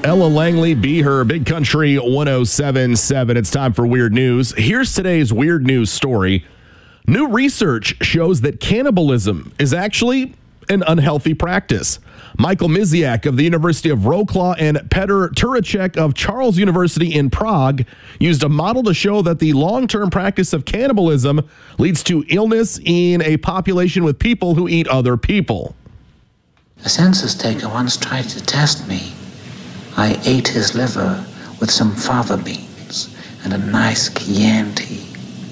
Ella Langley, Be Her, Big Country 107.7. It's time for Weird News. Here's today's weird news story. New research shows that cannibalism is actually an unhealthy practice. Michael Miziak of the University of Wrocław and Petr Turacek of Charles University in Prague used a model to show that the long-term practice of cannibalism leads to illness in a population with people who eat other people. A census taker once tried to test me. I ate his liver with some fava beans and a nice Chianti.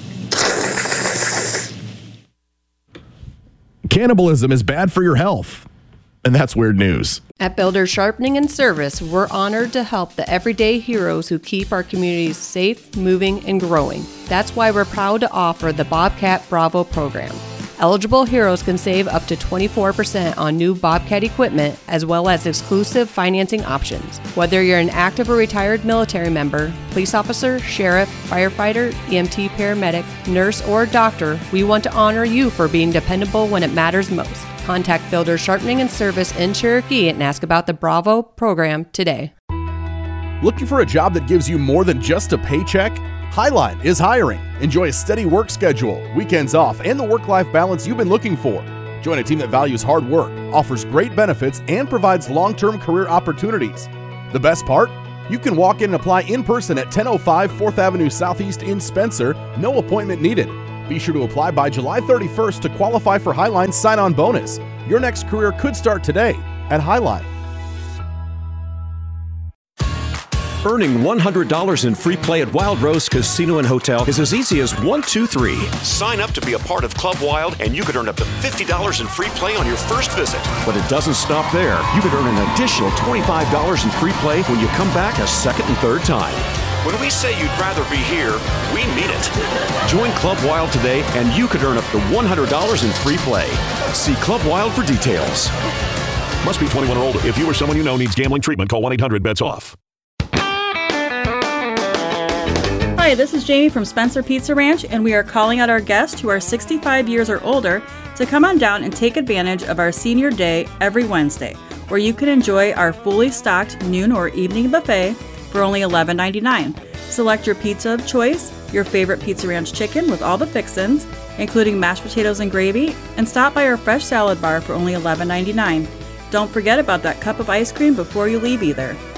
Cannibalism is bad for your health. And that's weird news. At Builders Sharpening and Service, we're honored to help the everyday heroes who keep our communities safe, moving, and growing. That's why we're proud to offer the Bobcat Bravo program. Eligible heroes can save up to 24% on new Bobcat equipment, as well as exclusive financing options. Whether you're an active or retired military member, police officer, sheriff, firefighter, EMT paramedic, nurse, or doctor, we want to honor you for being dependable when it matters most. Contact Builders Sharpening and Service in Cherokee and ask about the Bravo program today. Looking for a job that gives you more than just a paycheck? Highline is hiring. Enjoy a steady work schedule, weekends off, and the work-life balance you've been looking for. Join a team that values hard work, offers great benefits, and provides long-term career opportunities. The best part? You can walk in and apply in person at 1005 4th Avenue Southeast in Spencer. No appointment needed. Be sure to apply by July 31st to qualify for Highline's sign-on bonus. Your next career could start today at Highline. Earning $100 in free play at Wild Rose Casino and Hotel is as easy as 1, 2, 3. Sign up to be a part of Club Wild, and you could earn up to $50 in free play on your first visit. But it doesn't stop there. You could earn an additional $25 in free play when you come back a second and third time. When we say you'd rather be here, we mean it. Join Club Wild today, and you could earn up to $100 in free play. See Club Wild for details. Must be 21 or older. If you or someone you know needs gambling treatment, call 1-800-BETS-OFF. Hi, this is Jamie from Spencer Pizza Ranch, and we are calling out our guests who are 65 years or older to come on down and take advantage of our Senior Day every Wednesday, where you can enjoy our fully stocked noon or evening buffet for only $11.99. Select your pizza of choice, your favorite Pizza Ranch chicken with all the fixins, including mashed potatoes and gravy, and stop by our fresh salad bar for only $11.99. Don't forget about that cup of ice cream before you leave either.